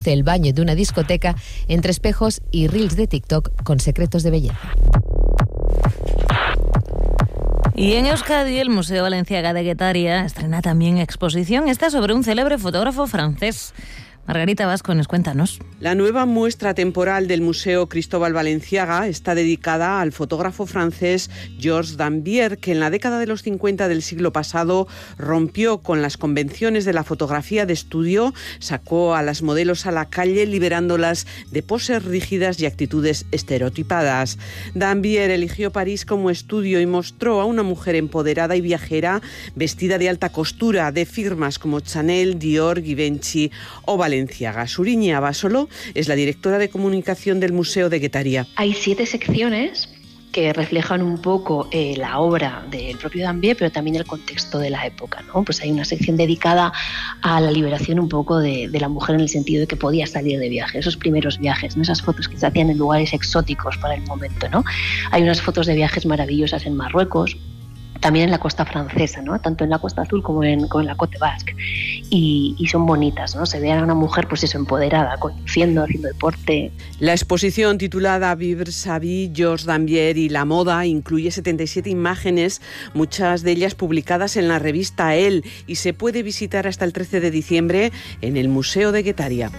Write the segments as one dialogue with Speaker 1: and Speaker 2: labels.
Speaker 1: luce el baño de una discoteca entre espejos y reels de TikTok con secretos de belleza.
Speaker 2: Y en Euskadi, el Museo Balenciaga de Guetaria estrena también exposición. Esta sobre un célebre fotógrafo francés. Margarita Vascones, cuéntanos.
Speaker 3: La nueva muestra temporal del Museo Cristóbal Balenciaga está dedicada al fotógrafo francés Georges Dambier, que en la década de los 50 del siglo pasado rompió con las convenciones de la fotografía de estudio, sacó a las modelos a la calle liberándolas de poses rígidas y actitudes estereotipadas. Dambier eligió París como estudio y mostró a una mujer empoderada y viajera vestida de alta costura de firmas como Chanel, Dior, Givenchy o Balenciaga. Suriña Basolo es la directora de comunicación del Museo de Guetaria.
Speaker 4: Hay 7 secciones que reflejan un poco la obra del propio Dambier, pero también el contexto de la época, ¿no? Pues hay una sección dedicada a la liberación un poco de la mujer en el sentido de que podía salir de viaje, esos primeros viajes, ¿no? Esas fotos que se hacían en lugares exóticos para el momento, ¿no? Hay unas fotos de viajes maravillosas en Marruecos, también en la costa francesa, ¿no? Tanto en la Costa Azul como en la Côte Basque. Y son bonitas, ¿no? Se ve a una mujer, pues eso, empoderada, conduciendo, haciendo deporte.
Speaker 3: La exposición titulada Vivre sa vie, Georges Dambier y la moda incluye 77 imágenes, muchas de ellas publicadas en la revista Elle, y se puede visitar hasta el 13 de diciembre en el Museo de Guetaria.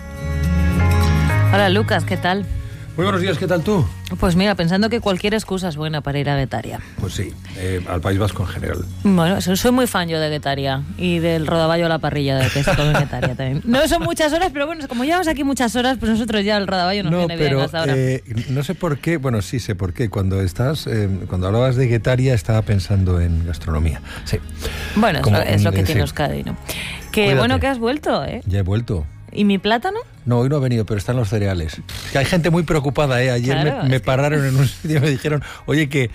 Speaker 2: Hola Lucas, ¿qué tal?
Speaker 5: Muy buenos días, ¿qué tal tú?
Speaker 2: Pues mira, pensando que cualquier excusa es buena para ir a Guetaria.
Speaker 5: Pues sí, al País Vasco en general.
Speaker 2: Bueno, soy muy fan yo de Guetaria y del rodaballo a la parrilla de que se come en Guetaria también. No son muchas horas, pero bueno, como llevamos aquí muchas horas, pues nosotros ya el rodaballo nos viene bien hasta ahora.
Speaker 5: No sé por qué, bueno, sí sé por qué. Cuando hablabas de Guetaria estaba pensando en gastronomía. Sí.
Speaker 2: Bueno, es lo que tiene Euskadi, ¿no? Que cuídate. Bueno que has vuelto, ¿eh?
Speaker 5: Ya he vuelto.
Speaker 2: ¿Y mi plátano?
Speaker 5: No, hoy no ha venido, pero están los cereales. Que hay gente muy preocupada, ¿eh? Ayer claro, me pararon en un sitio y me dijeron, oye, que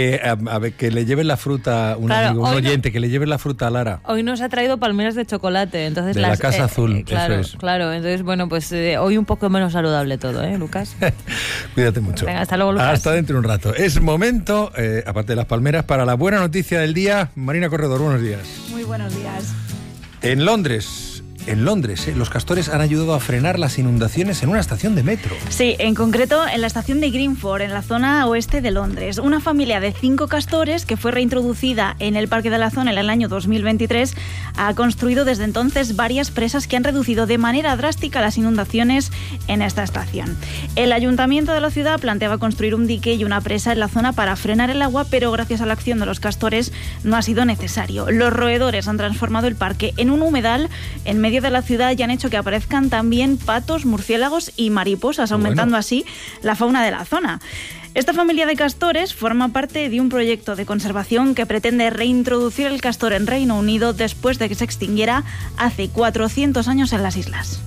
Speaker 5: le lleven la fruta, un oyente, que le lleven la fruta a Lara.
Speaker 2: Hoy nos ha traído palmeras de chocolate, entonces
Speaker 5: de la Casa Azul,
Speaker 2: claro,
Speaker 5: eso es.
Speaker 2: Claro, entonces bueno, pues hoy un poco menos saludable todo, ¿eh, Lucas?
Speaker 5: Cuídate mucho.
Speaker 2: Venga, hasta luego, Lucas.
Speaker 5: Hasta dentro de un rato. Es momento, aparte de las palmeras, para la buena noticia del día. Marina Corredor, buenos días.
Speaker 6: Muy buenos días.
Speaker 5: En Londres, los castores han ayudado a frenar las inundaciones en una estación de metro.
Speaker 6: Sí, en concreto en la estación de Greenford, en la zona oeste de Londres. Una familia de 5 castores, que fue reintroducida en el parque de la zona en el año 2023, ha construido desde entonces varias presas que han reducido de manera drástica las inundaciones en esta estación. El ayuntamiento de la ciudad planteaba construir un dique y una presa en la zona para frenar el agua, pero gracias a la acción de los castores no ha sido necesario. Los roedores han transformado el parque en un humedal en medio de la ciudad y han hecho que aparezcan también patos, murciélagos y mariposas, aumentando así la fauna de la zona. Esta familia de castores forma parte de un proyecto de conservación que pretende reintroducir el castor en Reino Unido después de que se extinguiera hace 400 años en las islas.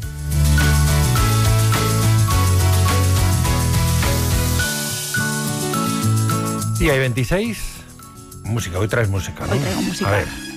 Speaker 5: Sí, hay 26. Música, hoy traes música, ¿no?
Speaker 6: Hoy traigo música.
Speaker 5: A ver.